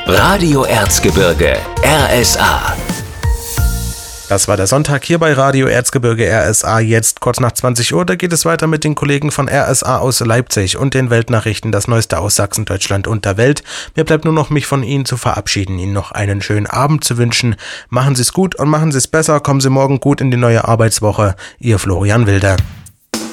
Radio Erzgebirge, RSA. Das war der Sonntag hier bei Radio Erzgebirge RSA, jetzt kurz nach 20 Uhr. Da geht es weiter mit den Kollegen von RSA aus Leipzig und den Weltnachrichten, das Neueste aus Sachsen, Deutschland und der Welt. Mir bleibt nur noch, mich von Ihnen zu verabschieden, Ihnen noch einen schönen Abend zu wünschen. Machen Sie es gut und machen Sie es besser. Kommen Sie morgen gut in die neue Arbeitswoche. Ihr Florian Wilder.